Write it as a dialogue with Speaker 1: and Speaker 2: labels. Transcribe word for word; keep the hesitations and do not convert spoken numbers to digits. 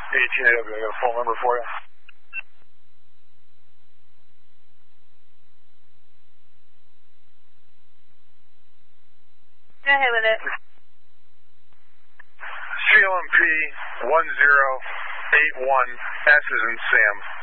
Speaker 1: eighteen A W, I got a phone number for you.
Speaker 2: Go ahead with it.
Speaker 1: C L M P one zero eight one, S is in Sam.